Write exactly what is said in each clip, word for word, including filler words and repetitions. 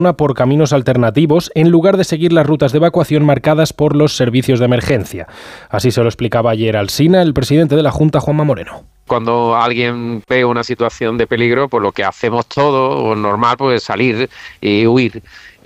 por caminos alternativos en lugar de seguir las rutas de evacuación marcadas por los servicios de emergencia. Así se lo explicaba ayer al SINA el presidente de la Junta, Juanma Moreno. Cuando alguien ve una situación de peligro, pues lo que hacemos todos, o normal, pues es salir y huir.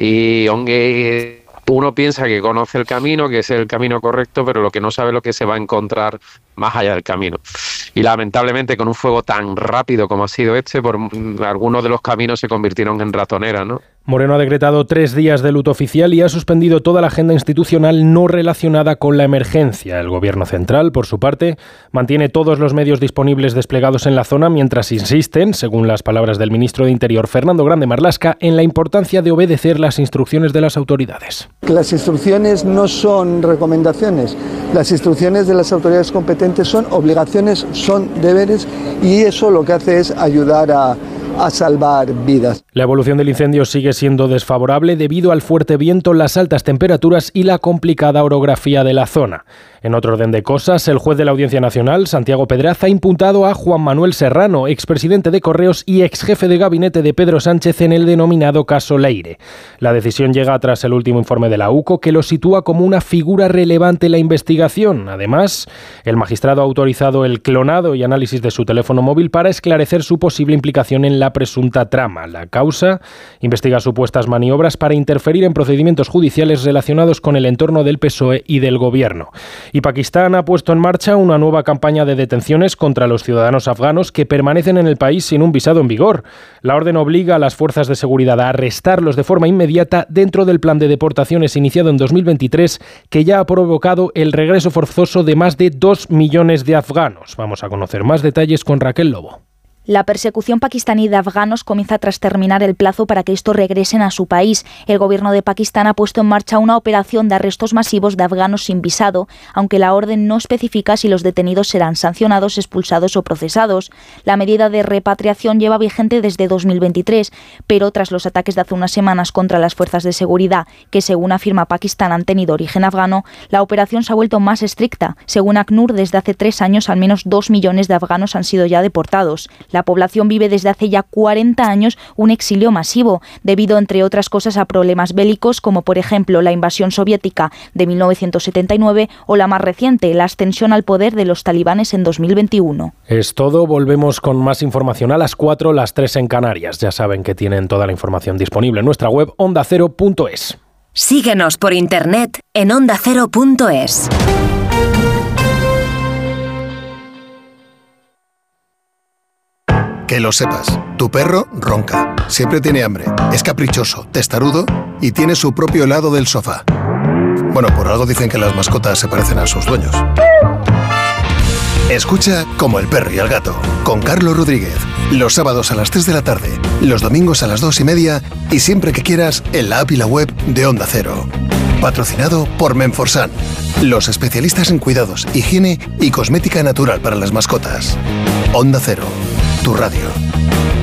Y aunque uno piensa que conoce el camino, que es el camino correcto, pero lo que no sabe es lo que se va a encontrar más allá del camino. Y lamentablemente con un fuego tan rápido como ha sido este, por algunos de los caminos se convirtieron en ratoneras, ¿no? Moreno ha decretado tres días de luto oficial y ha suspendido toda la agenda institucional no relacionada con la emergencia. El Gobierno central, por su parte, mantiene todos los medios disponibles desplegados en la zona mientras insisten, según las palabras del ministro de Interior, Fernando Grande Marlaska, en la importancia de obedecer las instrucciones de las autoridades. Las instrucciones no son recomendaciones. Las instrucciones de las autoridades competentes son obligaciones, son deberes, y eso lo que hace es ayudar a a salvar vidas. La evolución del incendio sigue siendo desfavorable debido al fuerte viento, las altas temperaturas y la complicada orografía de la zona. En otro orden de cosas, el juez de la Audiencia Nacional, Santiago Pedraza, ha imputado a Juan Manuel Serrano, expresidente de Correos y exjefe de gabinete de Pedro Sánchez en el denominado caso Leire. La decisión llega tras el último informe de la U C O, que lo sitúa como una figura relevante en la investigación. Además, el magistrado ha autorizado el clonado y análisis de su teléfono móvil para esclarecer su posible implicación en la presunta trama. La causa investiga supuestas maniobras para interferir en procedimientos judiciales relacionados con el entorno del P S O E y del Gobierno. Y Pakistán ha puesto en marcha una nueva campaña de detenciones contra los ciudadanos afganos que permanecen en el país sin un visado en vigor. La orden obliga a las fuerzas de seguridad a arrestarlos de forma inmediata dentro del plan de deportaciones iniciado en dos mil veintitrés, que ya ha provocado el regreso forzoso de más de dos millones de afganos. Vamos a conocer más detalles con Raquel Lobo. La persecución pakistaní de afganos comienza tras terminar el plazo para que estos regresen a su país. El gobierno de Pakistán ha puesto en marcha una operación de arrestos masivos de afganos sin visado, aunque la orden no especifica si los detenidos serán sancionados, expulsados o procesados. La medida de repatriación lleva vigente desde dos mil veintitrés, pero tras los ataques de hace unas semanas contra las fuerzas de seguridad, que según afirma Pakistán han tenido origen afgano, la operación se ha vuelto más estricta. Según ACNUR, desde hace tres años al menos dos millones de afganos han sido ya deportados. La población vive desde hace ya cuarenta años un exilio masivo, debido, entre otras cosas, a problemas bélicos como, por ejemplo, la invasión soviética de mil novecientos setenta y nueve o la más reciente, la ascensión al poder de los talibanes en dos mil veintiuno. Es todo, volvemos con más información a las cuatro, las tres en Canarias. Ya saben que tienen toda la información disponible en nuestra web onda cero punto es. Síguenos por internet en onda cero punto es. Que lo sepas, tu perro ronca, siempre tiene hambre, es caprichoso, testarudo y tiene su propio lado del sofá. Bueno, por algo dicen que las mascotas se parecen a sus dueños. Escucha Como el perro y el gato, con Carlos Rodríguez, los sábados a las tres de la tarde, los domingos a las dos y media y siempre que quieras en la app y la web de Onda Cero. Patrocinado por Menforsan, los especialistas en cuidados, higiene y cosmética natural para las mascotas. Onda Cero, tu radio.